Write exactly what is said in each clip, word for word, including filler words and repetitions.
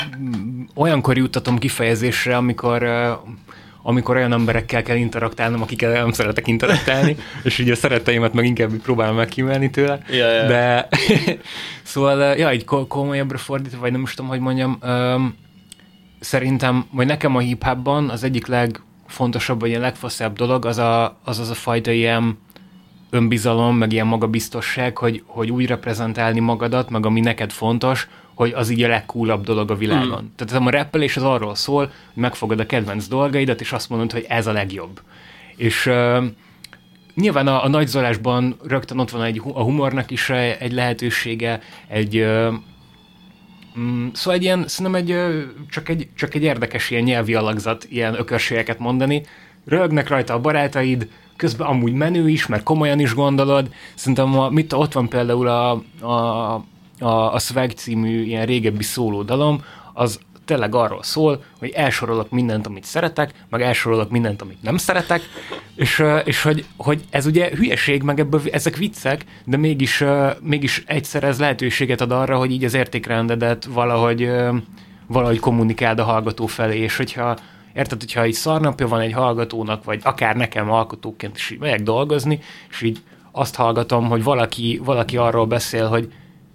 olyankor juttatom kifejezésre, amikor amikor olyan emberekkel kell interaktálnom, akikkel nem szeretek interaktálni, és ugye a szeretteimet meg inkább próbálom megkímélni tőle. Ja, ja. De szóval, ja, így komolyabbra fordítva, vagy nem is tudom, hogy mondjam, um, szerintem, vagy nekem a hip-hopban az egyik legfontosabb, vagy a legfaszább dolog az a, az, az a fajta ilyen önbizalom, meg ilyen magabiztosság, hogy, hogy úgy reprezentálni magadat, meg ami neked fontos, hogy az így a legcoolabb dolog a világon. Hmm. Tehát a rappelés az arról szól, hogy megfogod a kedvenc dolgaidat, és azt mondod, hogy ez a legjobb. És uh, nyilván a, a nagyzolásban rögtön ott van egy, a humornak is egy lehetősége, egy uh, mm, szóval egy ilyen, szerintem egy, uh, csak, egy, csak egy érdekes ilyen nyelvi alakzat, ilyen ökörségeket mondani. Rögnek rajta a barátaid, közben amúgy menő is, mert komolyan is gondolod. Szerintem a, mit, ott van például a, a A, a Swag című ilyen régebbi szólódalom, az tényleg arról szól, hogy elsorolok mindent, amit szeretek, meg elsorolok mindent, amit nem szeretek, és, és hogy, hogy ez ugye hülyeség, meg ebből, ezek viccek, de mégis, mégis egyszer ez lehetőséget ad arra, hogy így az értékrendedet valahogy, valahogy kommunikáld a hallgató felé, és hogyha érted, hogyha így szarnapja van egy hallgatónak, vagy akár nekem alkotóként is így megyek dolgozni, és így azt hallgatom, hogy valaki, valaki arról beszél, hogy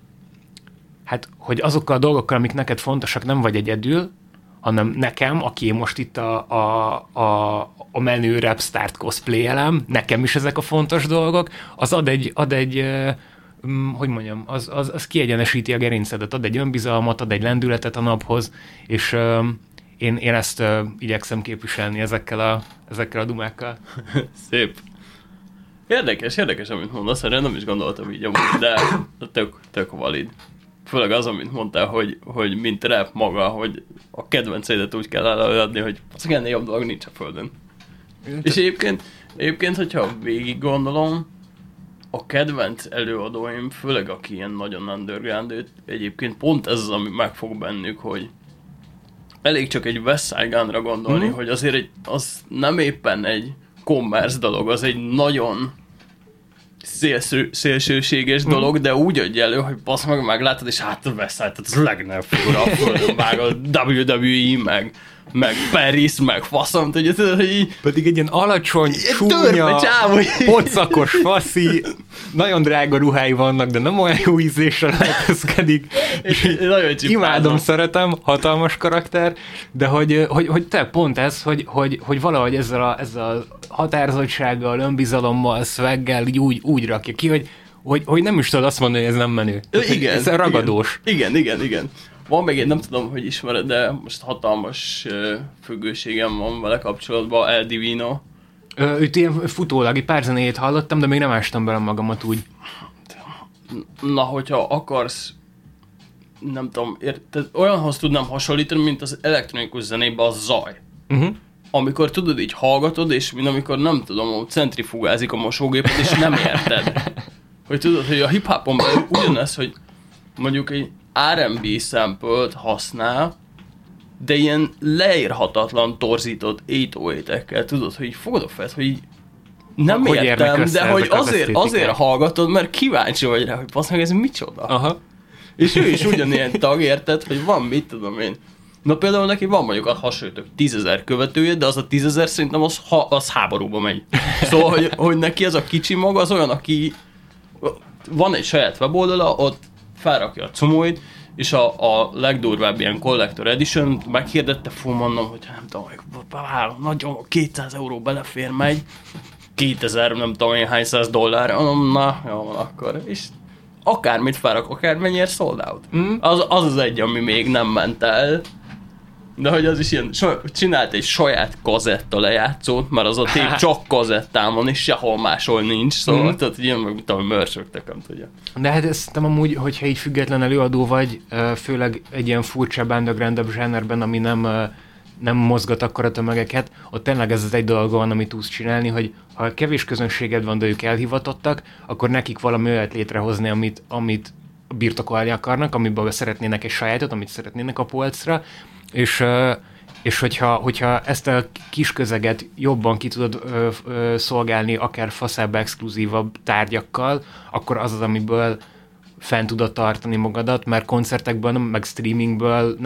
hát, hogy azokkal a dolgokkal, amik neked fontosak, nem vagy egyedül, hanem nekem, aki most itt a, a, a, a menő rapstart cosplayelem, nekem is ezek a fontos dolgok, az ad egy, ad egy uh, hogy mondjam, az, az, az kiegyenesíti a gerincedet, ad egy önbizalmat, ad egy lendületet a naphoz, és uh, én, én ezt uh, igyekszem képviselni ezekkel a, ezekkel a dumákkal. Szép. Érdekes, érdekes, amit mondasz, erre nem is gondoltam így amúgy, de tök, tök valid. Főleg az, amit mondtál, hogy, hogy mint rap maga, hogy a kedvenceidet úgy kell előadni, hogy az ennél jobb dolog nincs a földön. Én és egyébként, egyébként, hogyha végig gondolom, a kedvenc előadóim, főleg aki ilyen nagyon underground, egyébként pont ez az, ami megfog bennük, hogy elég csak egy West Side Gunra gondolni, mm-hmm. hogy azért egy, az nem éppen egy commerce dolog, az egy nagyon szélső, szélsőséges mm. dolog, de úgy adja elő, hogy basz meg, meglátod, és hát a West Side, tehát az a legnagyobb figura a földön, meg a dupla vé dupla vé e, meg, meg Paris, meg faszom, tudja, tudod, hogy így... Pedig egy ilyen alacsony, csúnya, pocakos faszi, nagyon drága ruhái vannak, de nem olyan jó ízésre lehetőzkedik. Imádom, szeretem, hatalmas karakter, de hogy, hogy, hogy te pont ez, hogy, hogy, hogy valahogy ezzel a, ezzel a határozottsággal, önbizalommal, szveggel így úgy, úgy rakja ki, hogy, hogy, hogy nem is tudod azt mondani, hogy ez nem menő. Igen, ez ragadós. Igen, igen, igen. Van még egy, nem tudom, hogy ismered, de most hatalmas uh, függőségem van vele kapcsolatban, El Divino. Ö, őt ilyen futólag, egy pár zenéjét hallottam, de még nem ástam bele magamat úgy. Na, hogyha akarsz, nem tudom, érted, olyanhoz tudnám hasonlítani, mint az elektronikus zenében a zaj. Uh-huh. Amikor tudod, így hallgatod, és mint amikor nem tudom, hogy centrifugázik a mosógépet, és nem érted. Hogy tudod, hogy a hip-hopon belül ugyanez, hogy mondjuk egy er and bé sample-t használ, de ilyen leírhatatlan torzított nyolcvanhétekkel, tudod, hogy így fogod a fejed, hogy így nem hogy értem, de hogy azért, azért hallgatod, mert kíváncsi vagy rá, hogy basz meg, ez micsoda. Aha. És ő is ugyanilyen tag, érted, hogy van, mit tudom én. Na például neki van mondjuk a hasonlítok tízezer követője, de az a tízezer szerintem az, ha, az háborúba megy. Szóval, hogy, hogy neki ez a kicsi maga az olyan, aki van egy saját weboldala, ott felrakja a comóit, és a, a legdurvább ilyen Collector Edition meghirdette, fú, mondom, hogy nem tudom, nagyon kétszáz euró belefér, megy, kétezer, nem tudom én hány száz dollár, mondom, na, jó van akkor, és akármit felrak, akármennyire sold out. Mm. Az, az az egy, ami még nem ment el, de hogy az is ilyen, csinált egy saját kazetta lejátszót, mert az a tép csak kazettán van, és sehol máshol nincs, szóval, mm. tehát ilyen meg, mit tudom, mörcsögtek, nem tudja. De hát ezt nem amúgy, hogyha így független előadó vagy, főleg egy ilyen furcsább, underground-ebb zsánerben, ami nem, nem mozgat akkora tömegeket, ott tényleg ez az egy dolog van, amit tudsz csinálni, hogy ha kevés közönséged van, de ők elhivatottak, akkor nekik valami olyat létrehozni, amit, amit birtokolni akarnak, amiből szeretnének egy sajátot, amit szeretnének a polcra, és, és hogyha, hogyha ezt a kis közeget jobban ki tudod ö, ö, szolgálni, akár faszább, exkluzívabb tárgyakkal, akkor az az, amiből fent tudod tartani magadat, mert koncertekből, meg streamingből